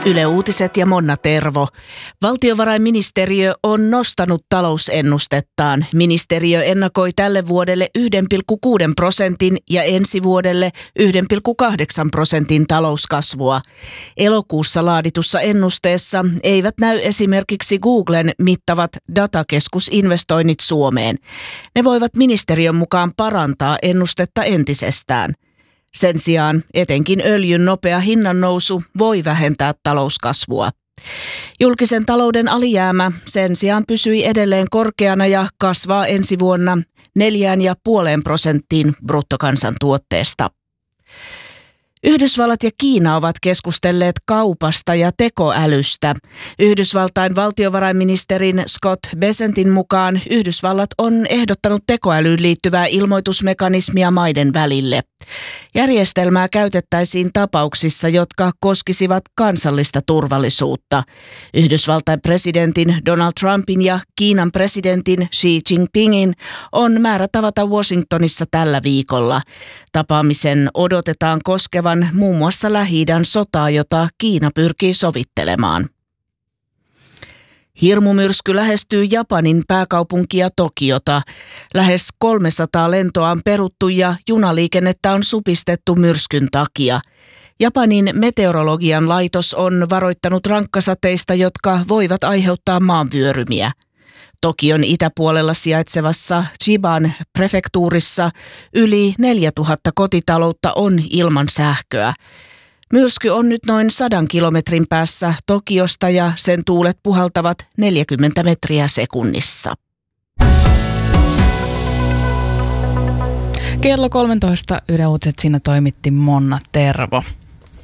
Yle Uutiset ja Monna Tervo. Valtiovarainministeriö on nostanut talousennustettaan. Ministeriö ennakoi tälle vuodelle 1,6% ja ensi vuodelle 1,8% talouskasvua. Elokuussa laaditussa ennusteessa eivät näy esimerkiksi Googlen mittavat datakeskusinvestoinnit Suomeen. Ne voivat ministeriön mukaan parantaa ennustetta entisestään. Sen sijaan etenkin öljyn nopea hinnannousu voi vähentää talouskasvua. Julkisen talouden alijäämä sen sijaan pysyi edelleen korkeana ja kasvaa ensi vuonna 4,5% bruttokansantuotteesta. Yhdysvallat ja Kiina ovat keskustelleet kaupasta ja tekoälystä. Yhdysvaltain valtiovarainministerin Scott Bessentin mukaan Yhdysvallat on ehdottanut tekoälyyn liittyvää ilmoitusmekanismia maiden välille. Järjestelmää käytettäisiin tapauksissa, jotka koskisivat kansallista turvallisuutta. Yhdysvaltain presidentin Donald Trumpin ja Kiinan presidentin Xi Jinpingin on määrä tavata Washingtonissa tällä viikolla. Tapaamisen odotetaan koskevan muun muassa Lähi-idän sotaa, jota Kiina pyrkii sovittelemaan. Hirmumyrsky lähestyy Japanin pääkaupunkia Tokiota. Lähes 300 lentoa on peruttu ja junaliikennettä on supistettu myrskyn takia. Japanin meteorologian laitos on varoittanut rankkasateista, jotka voivat aiheuttaa maanvyörymiä. Tokion itäpuolella sijaitsevassa Chiban prefektuurissa yli 4000 kotitaloutta on ilman sähköä. Myrsky on nyt noin 100 kilometrin päässä Tokiosta ja sen tuulet puhaltavat 40 metriä sekunnissa. Kello 13 Yle Uutiset, siinä toimitti Monna Tervo.